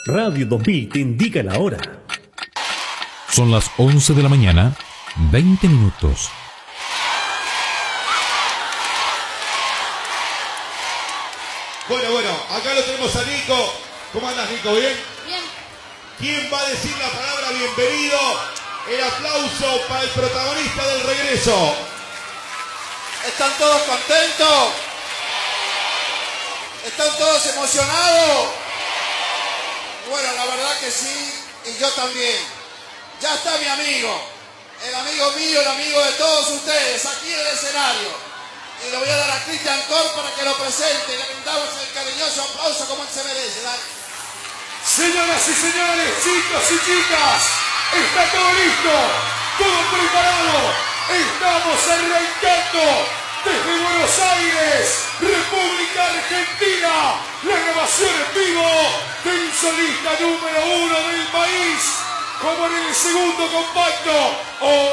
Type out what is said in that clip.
Radio 2000 te indica la hora. Son las 11 de la mañana, 20 minutos. Bueno, acá lo tenemos a Nico. ¿Cómo andas, Nico? ¿Bien? Bien. ¿Quién va a decir la palabra bienvenido? El aplauso para el protagonista del regreso. ¿Están todos contentos? ¿Están todos emocionados? Bueno, la verdad que sí, y yo también. Ya está mi amigo, el amigo mío, el amigo de todos ustedes, aquí en el escenario. Y le voy a dar a Cristian Cor para que lo presente. Le brindamos el cariñoso aplauso como él se merece. Dale. Señoras y señores, chicos y chicas, está todo listo, todo preparado. Estamos arrancando desde Buenos Aires, República Argentina, la grabación en vivo del solista número 1 del país, como en el segundo compacto.